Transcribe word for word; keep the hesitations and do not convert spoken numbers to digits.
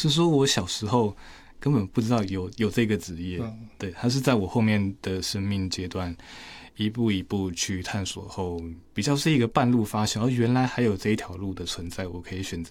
实说，我小时候根本不知道有有这个职业，嗯、对，它是在我后面的生命阶段一步一步去探索后，比较是一个半路发现，而原来还有这一条路的存在，我可以选择